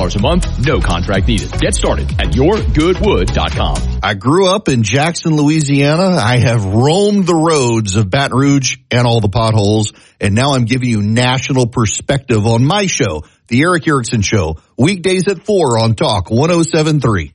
$10 a month, no contract needed. Get started at yourgoodwood.com. I grew up in Jackson, Louisiana. I have roamed the roads of Baton Rouge and all the potholes, and now I'm giving you national perspective on my show, The Erick Erickson Show, weekdays at 4 on Talk 107.3.